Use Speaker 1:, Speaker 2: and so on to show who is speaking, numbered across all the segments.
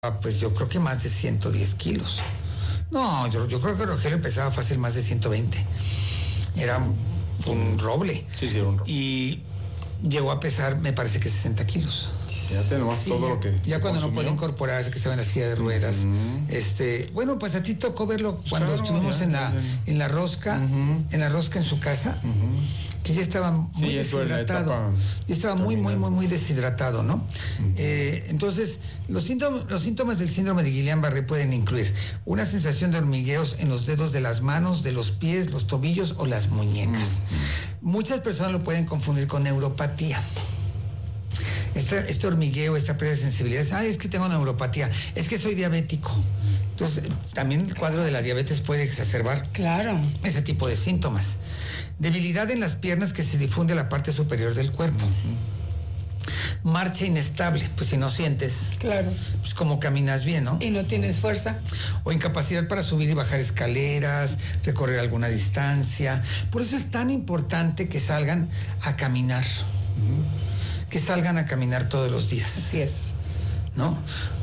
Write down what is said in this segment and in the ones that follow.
Speaker 1: pues yo creo que más de 110 kilos. No, yo creo que Rogelio pesaba fácil más de 120. Era un roble.
Speaker 2: Sí, era un roble.
Speaker 1: Y llegó a pesar, me parece que 60 kilos.
Speaker 2: Ya tenemos todo lo que
Speaker 1: ya cuando no podía incorporarse, que estaba en la silla de ruedas. Bueno, pues a ti tocó verlo cuando estuvimos en la rosca, en la rosca en su casa, que ya estaba muy deshidratado. Ya estaba muy deshidratado, ¿no? Entonces, los síntomas del síndrome de Guillain-Barré pueden incluir una sensación de hormigueos en los dedos de las manos, de los pies, los tobillos o las muñecas. Muchas personas lo pueden confundir con neuropatía. Este hormigueo, esta pérdida de sensibilidad, es que tengo neuropatía, es que soy diabético. Entonces, también el cuadro de la diabetes puede exacerbar ese tipo de síntomas. Debilidad en las piernas que se difunde a la parte superior del cuerpo. Marcha inestable, pues si no sientes, pues como caminas bien, ¿no?
Speaker 3: Y no tienes fuerza.
Speaker 1: O incapacidad para subir y bajar escaleras, recorrer alguna distancia. Por eso es tan importante que salgan a caminar. Que salgan a caminar todos los días.
Speaker 3: Así es.
Speaker 1: ¿No?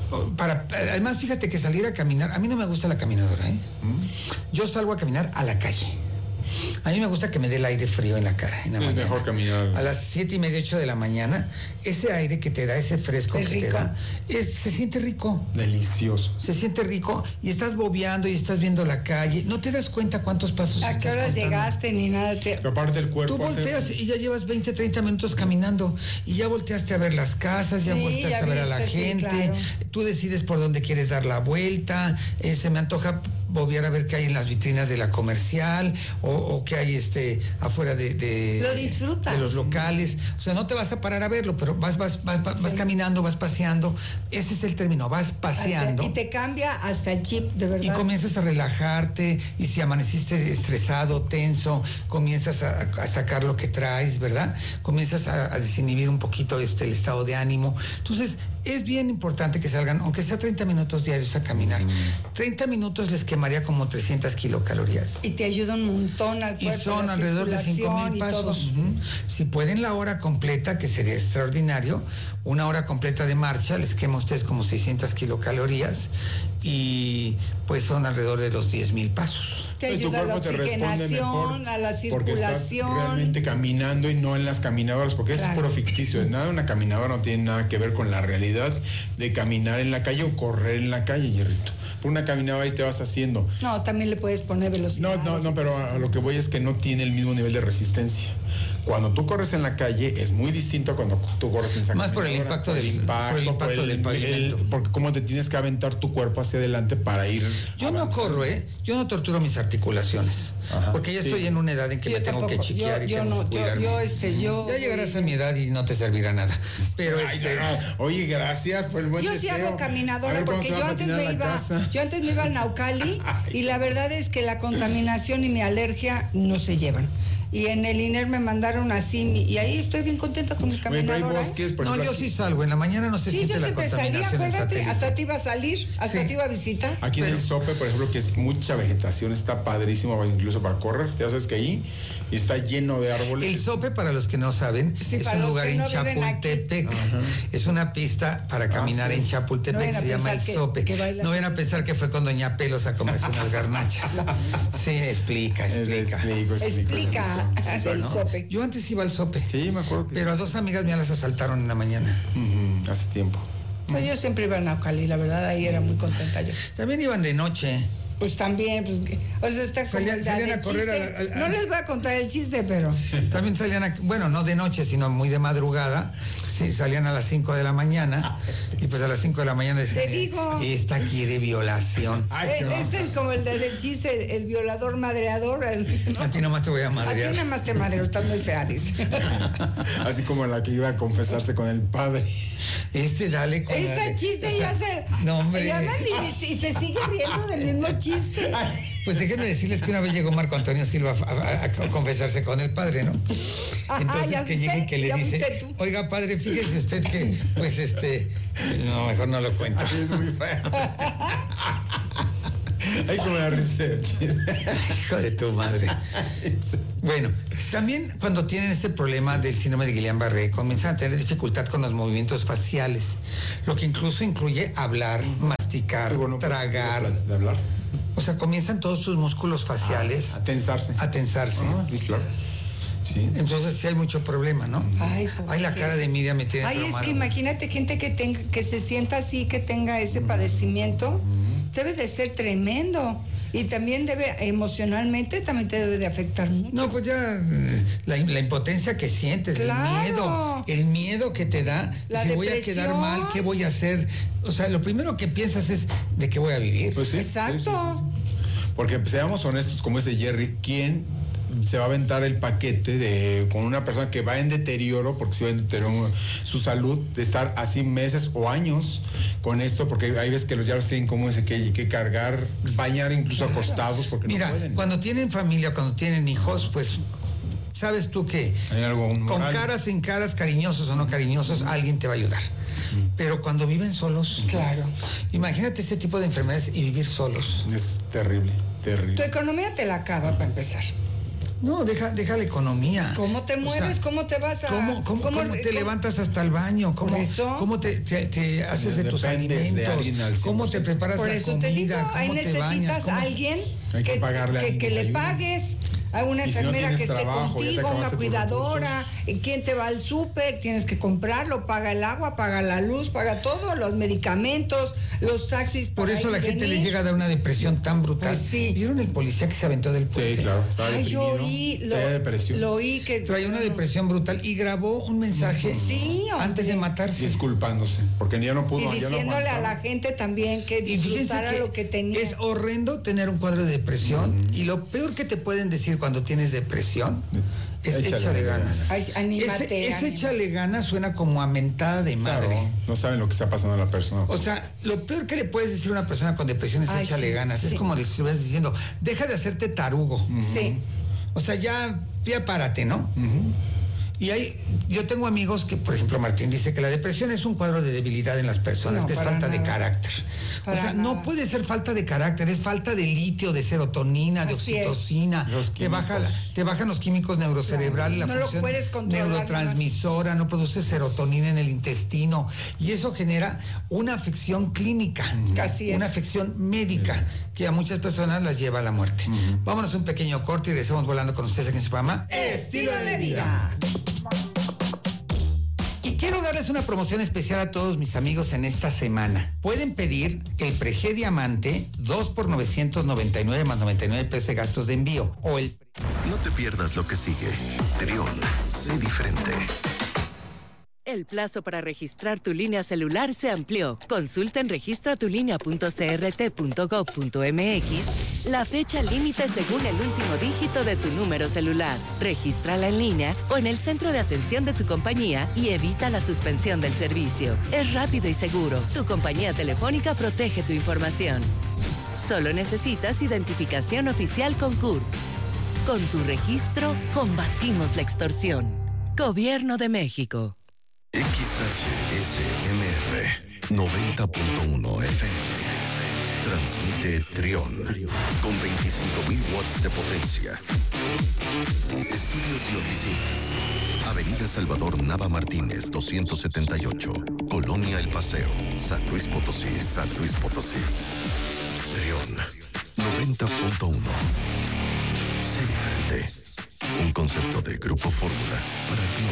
Speaker 1: Además, fíjate que salir a caminar, a mí no me gusta la caminadora, ¿eh? Yo salgo a caminar a la calle. A mí me gusta que me dé el aire frío en la cara, en la mañana.
Speaker 2: Es mejor caminar.
Speaker 1: A las 7:30, 8 de la mañana, ese aire que te da, ese fresco que te da, se siente rico.
Speaker 2: Delicioso.
Speaker 1: Se siente rico y estás bobeando y estás viendo la calle. No te das cuenta cuántos pasos
Speaker 3: ¿A qué horas llegaste ni nada?
Speaker 2: Pero aparte del cuerpo.
Speaker 1: Tú volteas y ya llevas 20, 30 minutos caminando y ya volteaste a ver las casas, ya volteaste a ver a la gente. Tú decides por dónde quieres dar la vuelta. Se me antoja bobear a ver qué hay en las vitrinas de la comercial o qué hay afuera
Speaker 3: lo disfrutas.
Speaker 1: de los locales. O sea, no te vas a parar a verlo, pero vas caminando, vas paseando. Ese es el término, vas paseando.
Speaker 3: Y te cambia hasta el chip, de verdad.
Speaker 1: Y comienzas a relajarte, y si amaneciste estresado, tenso, comienzas a sacar lo que traes, ¿verdad? Comienzas a desinhibir un poquito el estado de ánimo. Entonces, es bien importante que salgan, aunque sea 30 minutos diarios a caminar. 30 minutos les quemaría como 300 kilocalorías.
Speaker 3: Y te ayuda un montón al cuerpo.
Speaker 1: Y son alrededor de 5,000 pasos. Si pueden la hora completa, que sería extraordinario, una hora completa de marcha, les quema a ustedes como 600 kilocalorías y pues son alrededor de los 10,000 pasos.
Speaker 3: Te ayuda a la oxigenación, a la circulación.
Speaker 2: Porque estás realmente caminando y no en las caminadoras, porque eso es puro ficticio. Nada, una caminadora no tiene nada que ver con la realidad de caminar en la calle o correr en la calle, Hierrito. Por una caminadora ahí te vas haciendo.
Speaker 3: No, también le puedes poner velocidad.
Speaker 2: No, pero a lo que voy es que no tiene el mismo nivel de resistencia. Cuando tú corres en la calle es muy distinto a cuando tú corres en esa
Speaker 1: más por el impacto del pavimento.
Speaker 2: Porque como te tienes que aventar tu cuerpo hacia adelante para ir.
Speaker 1: Yo no corro, yo no torturo mis articulaciones. Porque ya estoy en una edad en que me tengo que chiquear y tengo que cuidarme. Ya llegarás a mi edad y no te servirá nada. Pero
Speaker 2: oye, gracias por el buen deseo.
Speaker 3: Yo sí hago caminadora porque yo antes me iba al Naucali y la verdad es que la contaminación y mi alergia no se llevan. Y en el INER me mandaron así y ahí estoy bien contenta con mi caminadora.
Speaker 1: Yo sí salgo, en la mañana no se siente la contaminación.
Speaker 3: Acuérdate, hasta te iba a salir, te iba a visitar.
Speaker 2: Aquí en el Sope, por ejemplo, que es mucha vegetación, está padrísimo incluso para correr. Ya sabes que ahí está lleno de árboles.
Speaker 1: El Sope, para los que no saben, es un lugar en Chapultepec. Es una pista para caminar en Chapultepec, se llama el Sope. No vayan a pensar que fue con Doña Pelos a comerse unas garnachas. Sí, explica.
Speaker 3: Explica.
Speaker 1: Yo antes iba al Sope.
Speaker 2: Sí, me acuerdo.
Speaker 1: Pero a 2 amigas mías las asaltaron en la mañana.
Speaker 2: Hace tiempo.
Speaker 3: Pues yo siempre iba a Naucali, la verdad, ahí era muy contenta yo.
Speaker 1: También iban de noche.
Speaker 3: Pues también, o sea, está como
Speaker 1: salían a correr
Speaker 3: no les voy a contar el chiste, pero
Speaker 1: también salían no de noche, sino muy de madrugada. Sí, salían a las 5 de la mañana y pues a las 5 de la mañana decían,
Speaker 3: te digo,
Speaker 1: esta quiere violación.
Speaker 3: Este es como el del chiste, el violador madreador, ¿no?
Speaker 1: A ti nomás te voy a madrear.
Speaker 3: A ti nomás te madreo, estás muy fea, dice.
Speaker 2: Así como la que iba a confesarse con el padre.
Speaker 1: Dale con
Speaker 3: chiste ya se...
Speaker 1: No, hombre.
Speaker 3: Y se sigue riendo del mismo chiste.
Speaker 1: Pues déjenme decirles que una vez llegó Marco Antonio Silva a confesarse con el padre, ¿no? Entonces que llegue y que le dice, oiga padre, fíjese usted que, pues no, mejor no lo cuento.
Speaker 2: Es muy feo. Ay, como la risa.
Speaker 1: Hijo de tu madre. Bueno, también cuando tienen este problema del síndrome de Guillain-Barré, comienzan a tener dificultad con los movimientos faciales, lo que incluso incluye hablar, masticar, tragar.
Speaker 2: ¿De hablar?
Speaker 1: O sea, comienzan todos sus músculos faciales
Speaker 2: a tensarse.
Speaker 1: Sí, claro. Sí. Entonces sí hay mucho problema, ¿no? Ay, la cara de Miriam me tiene
Speaker 3: traumado. Es que imagínate gente que se sienta así, que tenga ese padecimiento, debe de ser tremendo. Y también emocionalmente, también te debe de afectar mucho.
Speaker 1: No, pues ya la impotencia que sientes, claro. el miedo que te da, si voy a quedar mal, ¿qué voy a hacer? O sea, lo primero que piensas es de qué voy a vivir.
Speaker 2: Pues sí,
Speaker 3: exacto.
Speaker 2: Sí. Porque seamos honestos, como dice Jerry, ¿quién se va a aventar el paquete con una persona que va en deterioro, porque se va en deterioro su salud, de estar así meses o años con esto? Porque hay veces que ya los tienen como ese que cargar, bañar incluso acostados, porque
Speaker 1: mira, no pueden. Cuando tienen familia, cuando tienen hijos, pues sabes tú que
Speaker 2: hay algo
Speaker 1: con caras, sin caras, cariñosos o no cariñosos, alguien te va a ayudar. Pero cuando viven solos,
Speaker 3: claro.
Speaker 1: Imagínate ese tipo de enfermedades y vivir solos.
Speaker 2: Es terrible, terrible.
Speaker 3: Tu economía te la acaba para empezar.
Speaker 1: No, deja la economía.
Speaker 3: ¿Cómo te mueves? O sea, ¿cómo te vas a...?
Speaker 1: ¿Cómo te levantas hasta el baño? ¿Cómo te haces de tus alimentos? ¿Cómo te preparas la comida? Por eso te digo,
Speaker 3: ahí necesitas a alguien que le pagues, a una enfermera que esté contigo, una cuidadora, quien te va al súper, tienes que comprarlo, paga el agua, paga la luz, paga todo, los medicamentos, los taxis.
Speaker 1: Por eso la gente le llega a dar una depresión tan brutal.
Speaker 3: Pues sí.
Speaker 1: ¿Vieron el policía que se aventó del puente?
Speaker 2: Sí, claro, estaba deprimido.
Speaker 3: Lo oí que
Speaker 1: traía una depresión brutal y grabó un mensaje antes de matarse.
Speaker 2: Disculpándose, porque ya no pudo.
Speaker 3: Y diciéndole a la gente también que disfrutara lo que tenía.
Speaker 1: Es horrendo tener un cuadro de depresión y lo peor que te pueden decir cuando tienes depresión es échale ganas.
Speaker 3: Anímate.
Speaker 1: Ese échale ganas suena como a mentada de madre.
Speaker 2: Claro, no saben lo que está pasando a la persona.
Speaker 1: O sea, lo peor que le puedes decir a una persona con depresión es échale ganas. Es como si estuvieras diciendo, deja de hacerte tarugo.
Speaker 3: Sí.
Speaker 1: O sea, ya párate, ¿no? Y yo tengo amigos que, por ejemplo, Martín dice que la depresión es un cuadro de debilidad en las personas, que es falta de carácter. No puede ser falta de carácter, es falta de litio, de serotonina, de oxitocina. Te bajan los químicos neurocerebrales, la función neurotransmisora, no produce serotonina en el intestino. Y eso genera una afección clínica, una afección médica, que a muchas personas las lleva a la muerte. Vámonos a un pequeño corte y regresamos volando con ustedes aquí en su programa
Speaker 3: Estilo de Vida.
Speaker 1: Y quiero darles una promoción especial a todos mis amigos en esta semana. Pueden pedir el Prege Diamante 2 por 999 más 99 pesos de gastos de envío o el...
Speaker 4: No te pierdas lo que sigue. Trión, sé diferente.
Speaker 5: El plazo para registrar tu línea celular se amplió. Consulta en registratulinea.crt.gov.mx la fecha límite según el último dígito de tu número celular. Regístrala en línea o en el centro de atención de tu compañía y evita la suspensión del servicio. Es rápido y seguro. Tu compañía telefónica protege tu información. Solo necesitas identificación oficial con CURP. Con tu registro, combatimos la extorsión. Gobierno de México.
Speaker 4: XHSMR 90.1 FM. Transmite Trión con 25.000 watts de potencia. Estudios y oficinas. Avenida Salvador Nava Martínez, 278. Colonia El Paseo, San Luis Potosí, San Luis Potosí. Trión 90.1. Sé diferente. Un concepto de Grupo Fórmula para